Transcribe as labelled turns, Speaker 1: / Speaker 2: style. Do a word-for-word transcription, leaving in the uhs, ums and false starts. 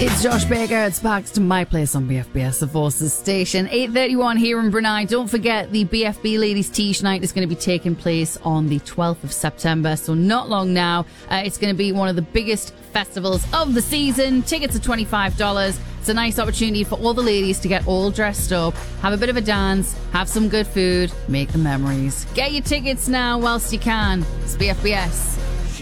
Speaker 1: It's Josh Baker. It's back to my place on B F B S, the Forces station. eight thirty-one here in Brunei. Don't forget, the B F B Ladies Teach Night is going to be taking place on the twelfth of September, so not long now. Uh, it's going to be one of the biggest festivals of the season. Tickets are twenty-five dollars. It's a nice opportunity for all the ladies to get all dressed up, have a bit of a dance, have some good food, make the memories. Get your tickets now whilst you can. It's B F B S.